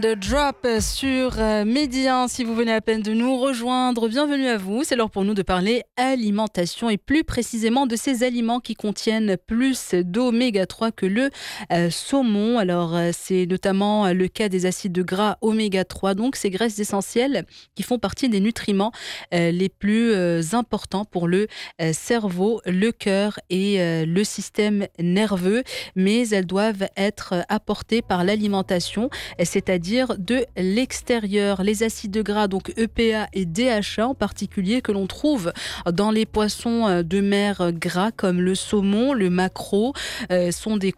De Drop sur Midi 1. Si vous venez à peine de nous rejoindre, bienvenue à vous. C'est l'heure pour nous de parler alimentation et plus précisément de ces aliments qui contiennent plus d'oméga 3 que le saumon. Alors, c'est notamment le cas des acides gras oméga 3, donc ces graisses essentielles qui font partie des nutriments les plus importants pour le cerveau, le cœur et le système nerveux. Mais elles doivent être apportées par l'alimentation, c'est-à-dire de l'extérieur. Les acides gras, donc EPA et DHA en particulier, que l'on trouve dans les poissons de mer gras comme le saumon, le maquereau, sont des